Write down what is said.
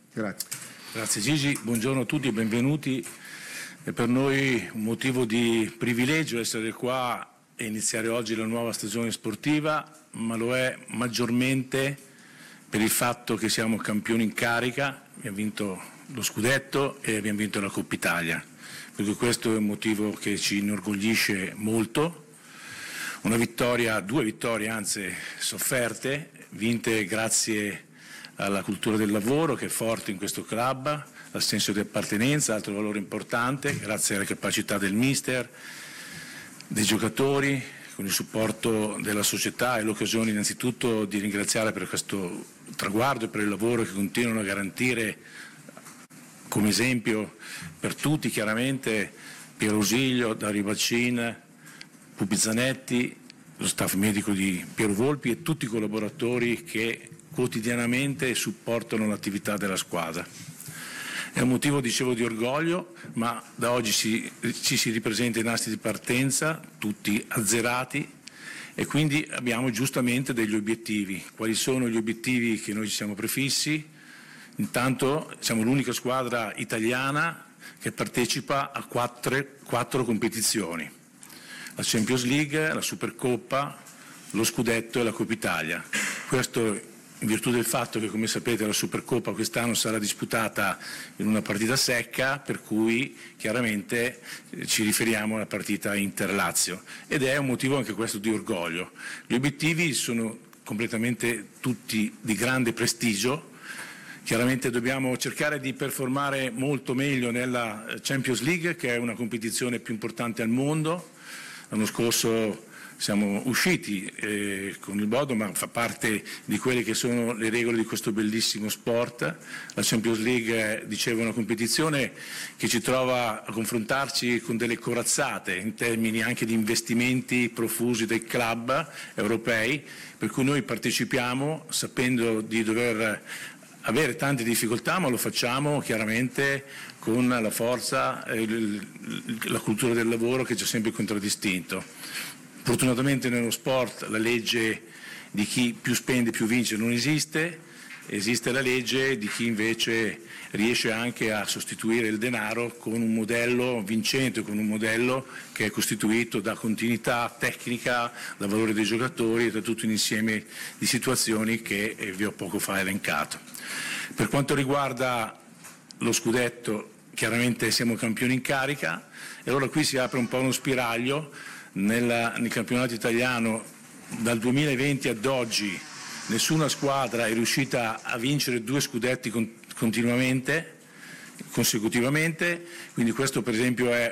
Grazie. Grazie Gigi, buongiorno a tutti e benvenuti. È per noi un motivo di privilegio essere qua e iniziare oggi la nuova stagione sportiva, ma lo è maggiormente per il fatto che siamo campioni in carica, abbiamo vinto lo scudetto e abbiamo vinto la Coppa Italia, perché questo è un motivo che ci inorgoglisce molto. Una vittoria, due vittorie anzi sofferte, vinte grazie alla cultura del lavoro che è forte in questo club, al senso di appartenenza, altro valore importante, grazie alla capacità del mister, dei giocatori, con il supporto della società e l'occasione innanzitutto di ringraziare per questo traguardo e per il lavoro che continuano a garantire come esempio per tutti chiaramente Piero Ausilio, Dario Baccin, Pupi Zanetti, lo staff medico di Piero Volpi e tutti i collaboratori che quotidianamente supportano l'attività della squadra. È un motivo, dicevo, di orgoglio, ma da oggi ci si ripresenta i nastri di partenza, tutti azzerati, e quindi abbiamo giustamente degli obiettivi. Quali sono gli obiettivi che noi ci siamo prefissi? Intanto siamo l'unica squadra italiana che partecipa a quattro competizioni: la Champions League, la Supercoppa, lo Scudetto e la Coppa Italia. Questo in virtù del fatto che, come sapete, la Supercoppa quest'anno sarà disputata in una partita secca, per cui chiaramente ci riferiamo alla partita Inter-Lazio, ed è un motivo anche questo di orgoglio. Gli obiettivi sono completamente tutti di grande prestigio. Chiaramente dobbiamo cercare di performare molto meglio nella Champions League, che è una competizione più importante al mondo. L'anno scorso siamo usciti con il Bodo, ma fa parte di quelle che sono le regole di questo bellissimo sport. La Champions League, dicevo, è una competizione che ci trova a confrontarci con delle corazzate in termini anche di investimenti profusi dai club europei, per cui noi partecipiamo sapendo di dover avere tante difficoltà, ma lo facciamo chiaramente con la forza e la cultura del lavoro che ci ha sempre contraddistinto. Fortunatamente nello sport la legge di chi più spende più vince non esiste, esiste la legge di chi invece riesce anche a sostituire il denaro con un modello vincente, con un modello che è costituito da continuità tecnica, da valore dei giocatori e da tutto un insieme di situazioni che vi ho poco fa elencato. Per quanto riguarda lo scudetto, chiaramente siamo campioni in carica e allora qui si apre un po' uno spiraglio. Nel campionato italiano dal 2020 ad oggi nessuna squadra è riuscita a vincere 2 scudetti consecutivamente, quindi questo per esempio è